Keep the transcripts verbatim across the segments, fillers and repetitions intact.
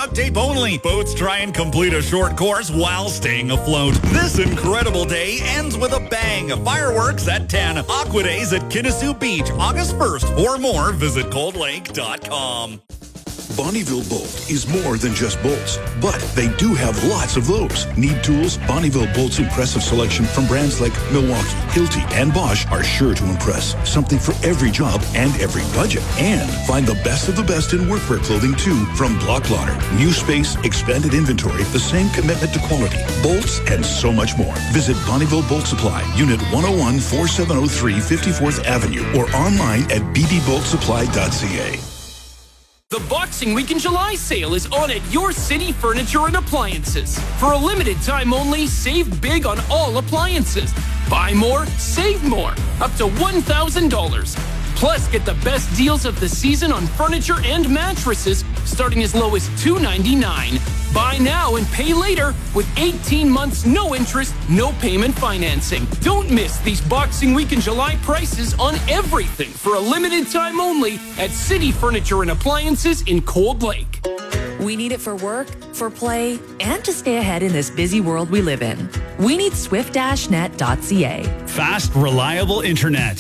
duct tape only. Boats try and complete a short course while staying afloat. This incredible day ends with a bang. Fireworks at ten. Aqua Days at Kinnasoo Beach, August first. For more, visit cold lake dot com. Bonneville Bolt is more than just bolts, but they do have lots of those. Need tools? Bonneville Bolt's impressive selection from brands like Milwaukee, Hilti, and Bosch are sure to impress. Something for every job and every budget. And find the best of the best in workwear clothing, too, from Block Lauder. New space, expanded inventory, the same commitment to quality, bolts, and so much more. Visit Bonneville Bolt Supply, Unit one oh one, forty-seven oh three, fifty-fourth Avenue, or online at b b bolt supply dot c a. The Boxing Week in July sale is on at your City Furniture and Appliances. For a limited time only, save big on all appliances. Buy more, save more, up to one thousand dollars. Plus, get the best deals of the season on furniture and mattresses, starting as low as two ninety-nine. Buy now and pay later with eighteen months, no interest, no payment financing. Don't miss these Boxing Week in July prices on everything for a limited time only at City Furniture and Appliances in Cold Lake. We need it for work, for play, and to stay ahead in this busy world we live in. We need swift dash net dot c a. Fast, reliable internet.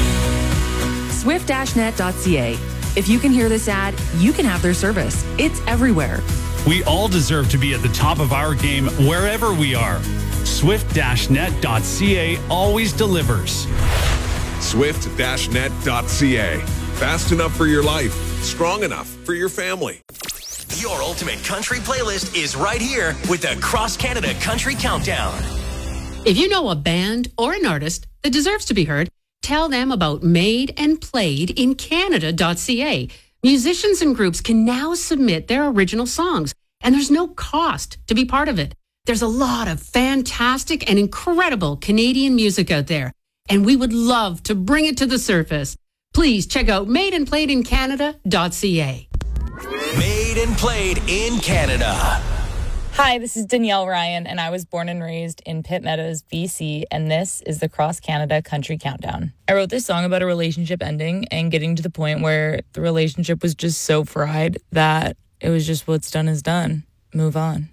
swift dash net dot c a. If you can hear this ad, you can have their service. It's everywhere. We all deserve to be at the top of our game wherever we are. swift dash net dot c a always delivers. swift dash net dot c a. Fast enough for your life, strong enough for your family. Your ultimate country playlist is right here with the Cross Canada Country Countdown. If you know a band or an artist that deserves to be heard, tell them about Made and Played in Canada dot c a. Musicians and groups can now submit their original songs, and there's no cost to be part of it. There's a lot of fantastic and incredible Canadian music out there, and we would love to bring it to the surface. Please check out Made and Played in Canada dot c a. Made and Played in Canada. Hi, this is Danielle Ryan, and I was born and raised in Pitt Meadows, B C, and this is the Cross Canada Country Countdown. I wrote this song about a relationship ending and getting to the point where the relationship was just so fried that it was just what's done is done. Move on.